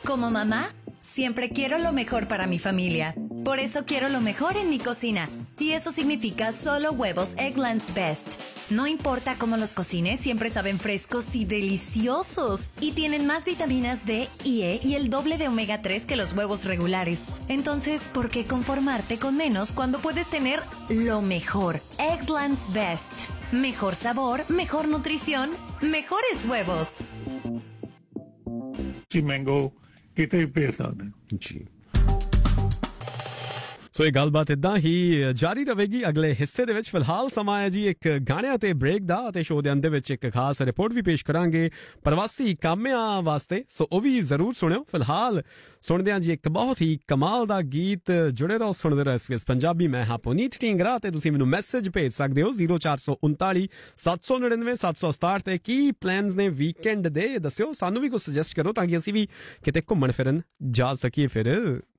Como mamá, siempre quiero lo mejor para mi familia. Por eso quiero lo mejor en mi cocina. Y eso significa solo huevos Eggland's Best. No importa cómo los cocines, siempre saben frescos y deliciosos. Y tienen más vitaminas D y E y el doble de omega 3 que los huevos regulares. Entonces, ¿por qué conformarte con menos cuando puedes tener lo mejor? Eggland's Best. Mejor sabor, mejor nutrición, mejores huevos. ਜੀ mango ਕਿਤੇ ਵੀ ਭੇਜ ਸਕਦੇ ਜੀ ਸੋ ਇਹ ਗੱਲਬਾਤ ਇਦਾਂ ਹੀ ਜਾਰੀ ਰਹੇਗੀ ਅਗਲੇ ਹਿੱਸੇ ਦੇ ਵਿੱਚ। ਫਿਲਹਾਲ ਸਮਾਂ ਹੈ ਜੀ ਇੱਕ ਗਾਣਿਆਂ ਤੇ ਬ੍ਰੇਕ ਦਾ, ਅਤੇ ਸ਼ੋਅ ਦੇ ਅੰਤ ਦੇ ਵਿੱਚ ਇੱਕ ਖਾਸ ਰਿਪੋਰਟ ਵੀ ਪੇਸ਼ ਕਰਾਂਗੇ ਪ੍ਰਵਾਸੀ ਕਾਮਿਆਂ ਵਾਸਤੇ, ਸੋ ਉਹ ਵੀ ਜ਼ਰੂਰ ਸੁਣਿਓ। ਫਿਲਹਾਲ ਸੁਣਦੇ ਹਾਂ ਜੀ ਇੱਕ ਬਹੁਤ ਹੀ ਕਮਾਲ ਦਾ ਗੀਤ। ਜੁੜੇ ਰਹੋ, ਸੁਣਦੇ ਰਹੋ SBS ਪੰਜਾਬੀ। ਮੈਂ ਹਾਂ ਪੁਨੀਤ ਢੀਂਗਰਾ ਤੇ ਤੁਸੀਂ ਮੈਨੂੰ ਮੈਸੇਜ ਭੇਜ ਸਕਦੇ ਹੋ 0439 799 767 ਤੇ। ਕੀ ਪਲਾਨਸ ਨੇ ਵੀਕਐਂਡ ਦੇ, ਦੱਸਿਓ। ਸਾਨੂੰ ਵੀ ਕੁਝ ਸੁਜੈਸਟ ਕਰੋ ਤਾਂ ਕਿ ਅਸੀਂ ਵੀ ਕਿਤੇ ਘੁੰਮਣ ਫਿਰਨ ਜਾ ਸਕੀਏ ਫਿਰ।